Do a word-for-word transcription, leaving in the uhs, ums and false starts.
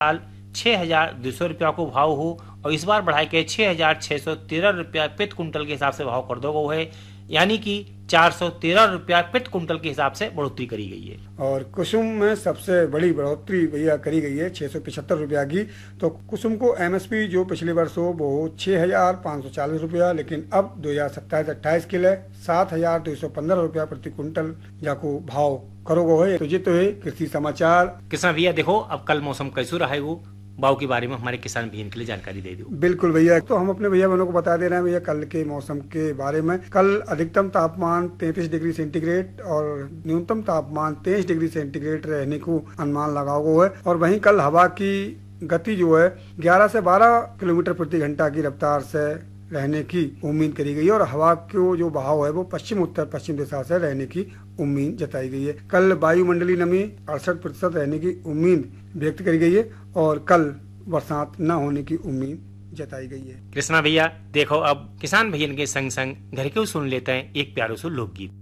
साल छह हजार दो सौ रुपया को भाव हो और इस बार बढ़ाई के छह हजार छह सौ तेरह रुपया प्रति कुंटल के हिसाब से भाव कर दो गो है, यानी कि चार सौ तेरह रुपया प्रति कुंटल के हिसाब से बढ़ोतरी करी गई है। और कुसुम में सबसे बड़ी बढ़ोतरी भैया करी गई है छह सौ पिछहत्तर रुपया की। तो कुसुम को एमएसपी जो पिछले वर्ष हो वो छह हजार पाँच सौ चालीस रुपया, लेकिन अब दो हजार सत्ताईस अट्ठाईस के लिए सात हजार दो सौ पंद्रह रुपया प्रति कुंटल जाको भाव करोगो है। तो ये तो है कृषि समाचार। किसान भैया देखो अब कल मौसम कैसे रहा है वो भाव के बारे में हमारे किसान भैया के लिए जानकारी दे दो। बिल्कुल भैया, तो हम अपने भैया बहनों को बता दे रहे हैं भैया कल के मौसम के बारे में। कल अधिकतम तापमान तैंतीस डिग्री सेंटीग्रेड और न्यूनतम तापमान तेईस डिग्री सेंटीग्रेड रहने को अनुमान लगा हुआ है। और वहीं कल हवा की गति जो है ग्यारह से बारह किलोमीटर प्रति घंटा की रफ्तार से रहने की उम्मीद करी गई है और हवा को जो बहाव है वो पश्चिम उत्तर पश्चिम दिशा से रहने की उम्मीद जताई गई है। कल वायुमंडलीय नमी अड़सठ प्रतिशत रहने की उम्मीद व्यक्त करी गई है और कल बरसात न होने की उम्मीद जताई गई है। कृष्णा भैया देखो अब किसान भैया के संग संग घर के सुन लेते हैं एक प्यारो से लोकगीत।